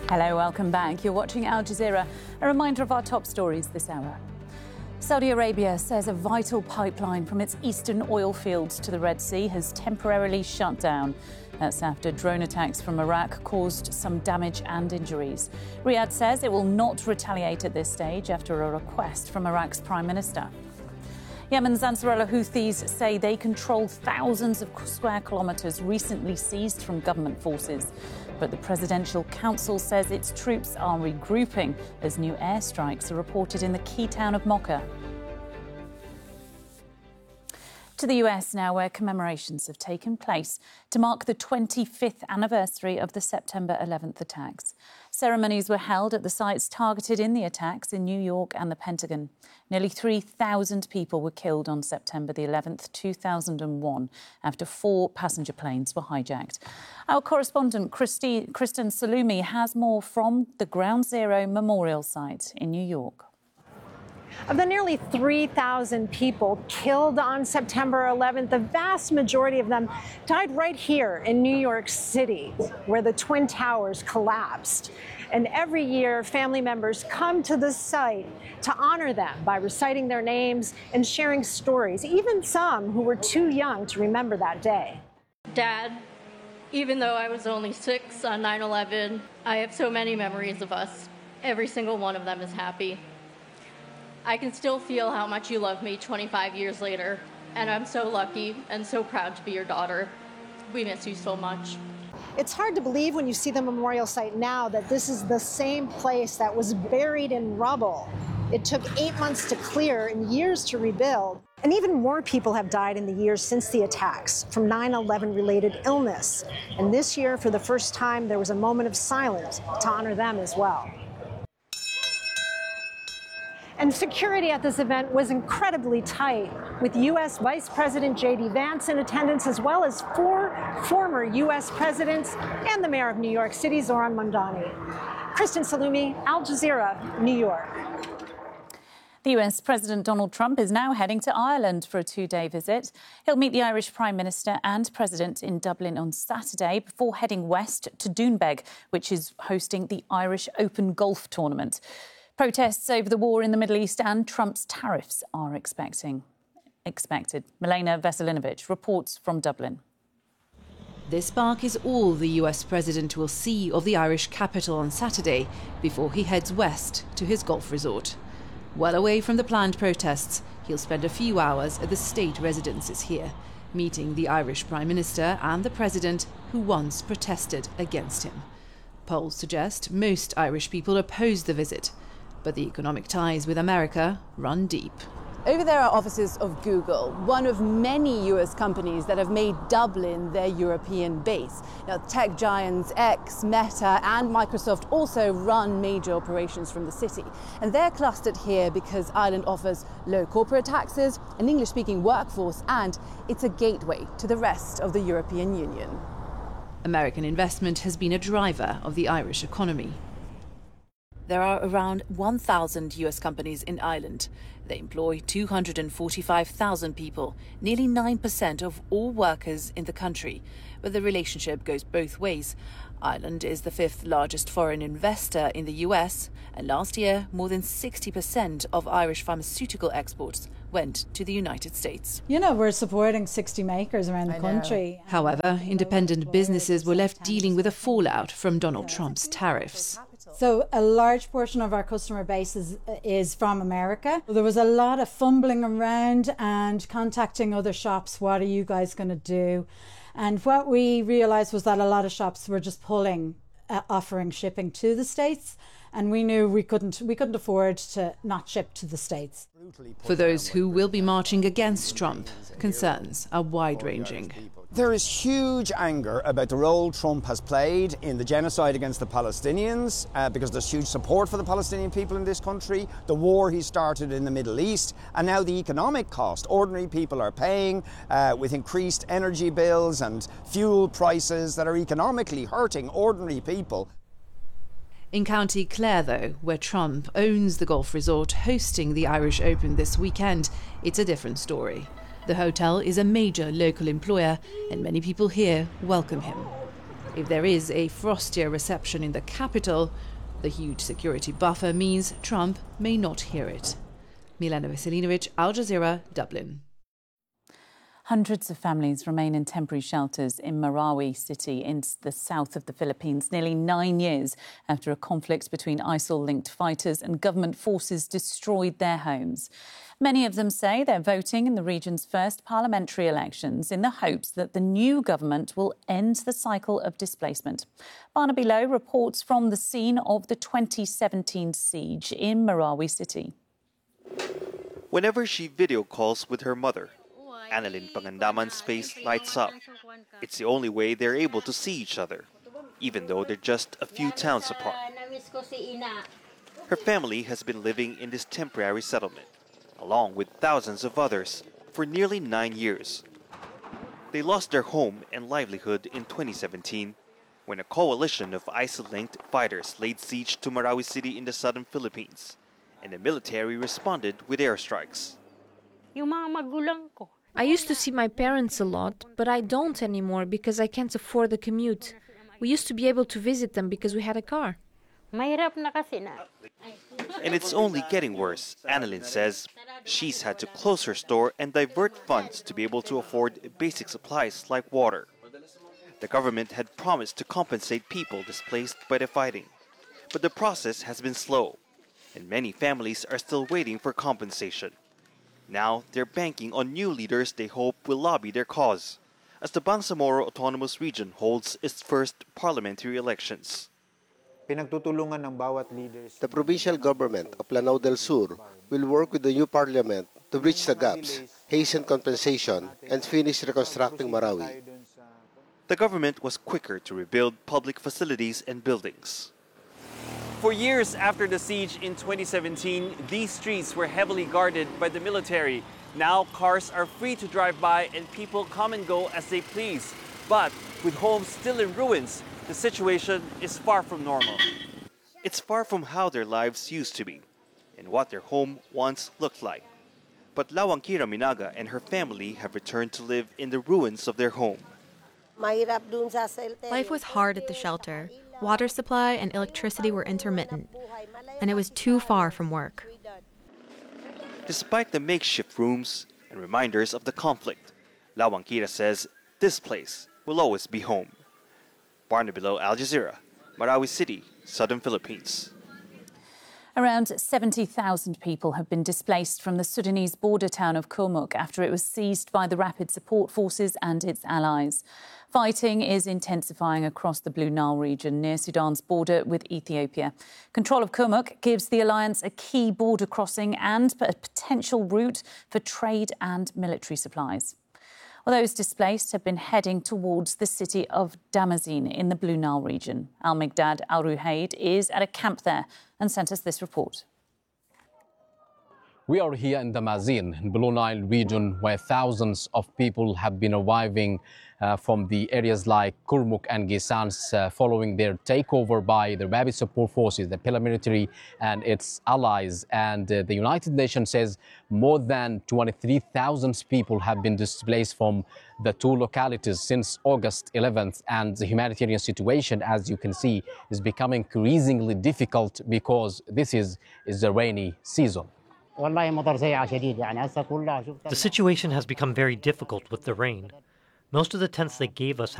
Hello, welcome back. You're watching Al Jazeera. A reminder of our top stories this hour. Saudi Arabia says a vital pipeline from its eastern oil fields to the Red Sea has temporarily shut down. That's after drone attacks from Iraq caused some damage and injuries. Riyadh says it will not retaliate at this stage after a request from Iraq's Prime Minister. Yemen's Ansarullah Houthis say they control thousands of square kilometres recently seized from government forces. But the Presidential Council says its troops are regrouping as new airstrikes are reported in the key town of Mocha. To the US now, where commemorations have taken place to mark the 25th anniversary of the September 11th attacks. Ceremonies were held at the sites targeted in the attacks in New York and the Pentagon. Nearly 3,000 people were killed on September the 11th, 2001, after 4 passenger planes were hijacked. Our correspondent, Kristen Salumi, has more from the Ground Zero Memorial Site in New York. Of the nearly 3,000 people killed on September 11th, the vast majority of them died right here in New York City, where the Twin Towers collapsed. And every year, family members come to the site to honor them by reciting their names and sharing stories, even some who were too young to remember that day. Dad, even though I was only 6 on 9/11, I have so many memories of us. Every single one of them is happy. I can still feel how much you love me 25 years later, and I'm so lucky and so proud to be your daughter. We miss you so much. It's hard to believe when you see the memorial site now that this is the same place that was buried in rubble. It took 8 months to clear and years to rebuild. And even more people have died in the years since the attacks from 9/11 related illness. And this year, for the first time, there was a moment of silence to honor them as well. And security at this event was incredibly tight, with U.S. Vice President J.D. Vance in attendance, as well as 4 former U.S. presidents and the mayor of New York City, Zohran Mamdani. Kristen Salumi, Al Jazeera, New York. The US President Donald Trump is now heading to Ireland for a 2-day visit. He'll meet the Irish Prime Minister and President in Dublin on Saturday before heading west to Doonbeg, which is hosting the Irish Open Golf Tournament. Protests over the war in the Middle East and Trump's tariffs are expected. Milena Veselinovic reports from Dublin. This park is all the US president will see of the Irish capital on Saturday before he heads west to his golf resort. Well away from the planned protests, he'll spend a few hours at the state residences here, meeting the Irish Prime Minister and the President who once protested against him. Polls suggest most Irish people oppose the visit, but the economic ties with America run deep. Over there are offices of Google, one of many US companies that have made Dublin their European base. Now, tech giants X, Meta and Microsoft also run major operations from the city. And they're clustered here because Ireland offers low corporate taxes, an English-speaking workforce, and it's a gateway to the rest of the European Union. American investment has been a driver of the Irish economy. There are around 1,000 US companies in Ireland. They employ 245,000 people, nearly 9% of all workers in the country. But the relationship goes both ways. Ireland is the 5th largest foreign investor in the US, and last year, more than 60% of Irish pharmaceutical exports went to the United States. You know, we're supporting 60 makers around the country. However, independent businesses were left dealing with the fallout from Donald Trump's tariffs. So a large portion of our customer base is from America. There was a lot of fumbling around and contacting other shops. What are you guys going to do? And what we realized was that a lot of shops were just offering shipping to the States. And we knew we couldn't afford to not ship to the States. For those who will be marching against Trump, concerns are wide-ranging. There is huge anger about the role Trump has played in the genocide against the Palestinians, because there's huge support for the Palestinian people in this country, the war he started in the Middle East, and now the economic cost ordinary people are paying with increased energy bills and fuel prices that are economically hurting ordinary people. In County Clare, though, where Trump owns the golf resort hosting the Irish Open this weekend, it's a different story. The hotel is a major local employer, and many people here welcome him. If there is a frostier reception in the capital, the huge security buffer means Trump may not hear it. Milena Veselinovic, Al Jazeera, Dublin. Hundreds of families remain in temporary shelters in Marawi City in the south of the Philippines, nearly 9 years after a conflict between ISIL-linked fighters and government forces destroyed their homes. Many of them say they're voting in the region's first parliamentary elections in the hopes that the new government will end the cycle of displacement. Barnaby Lowe reports from the scene of the 2017 siege in Marawi City. Whenever she video calls with her mother, Annalyn Pangandaman's face lights up. It's the only way they're able to see each other, even though they're just a few towns apart. Her family has been living in this temporary settlement, along with thousands of others, for nearly 9 years. They lost their home and livelihood in 2017 when a coalition of ISIL-linked fighters laid siege to Marawi City in the southern Philippines, and the military responded with airstrikes. I used to see my parents a lot, but I don't anymore because I can't afford the commute. We used to be able to visit them because we had a car. And it's only getting worse, Annalyn says. She's had to close her store and divert funds to be able to afford basic supplies like water. The government had promised to compensate people displaced by the fighting, but the process has been slow, and many families are still waiting for compensation. Now, they're banking on new leaders they hope will lobby their cause, as the Bangsamoro Autonomous Region holds its first parliamentary elections. The provincial government of Lanao del Sur will work with the new parliament to bridge the gaps, hasten compensation, and finish reconstructing Marawi. The government was quicker to rebuild public facilities and buildings. For years after the siege in 2017, these streets were heavily guarded by the military. Now cars are free to drive by and people come and go as they please. But with homes still in ruins, the situation is far from normal. It's far from how their lives used to be and what their home once looked like. But Lawang Kira Minaga and her family have returned to live in the ruins of their home. Life was hard at the shelter. Water supply and electricity were intermittent, and it was too far from work. Despite the makeshift rooms and reminders of the conflict, Lawang Kira says this place will always be home. Barnaby Lowe, Al Jazeera, Marawi City, southern Philippines. Around 70,000 people have been displaced from the Sudanese border town of Kurmuk after it was seized by the Rapid Support Forces and its allies. Fighting is intensifying across the Blue Nile region near Sudan's border with Ethiopia. Control of Kurmuk gives the alliance a key border crossing and a potential route for trade and military supplies. Well, those displaced have been heading towards the city of Damazin in the Blue Nile region. Al-Migdad Al-Ruhaid is at a camp there and sent us this report. We are here in Damazin, in Blue Nile region, where thousands of people have been arriving from the areas like Kurmuk and Gisans following their takeover by the Rapid Support Forces, the paramilitary and its allies. And the United Nations says more than 23,000 people have been displaced from the two localities since August 11th. And the humanitarian situation, as you can see, is becoming increasingly difficult because this is the rainy season. The situation has become very difficult with the rain. Most of the tents they gave us